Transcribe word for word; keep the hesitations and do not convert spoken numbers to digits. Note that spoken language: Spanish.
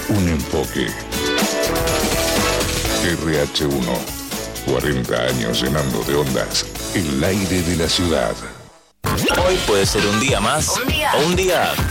un enfoque. R H uno, cuarenta años llenando de ondas el aire de la ciudad. Hoy puede ser un día más Un día. o un día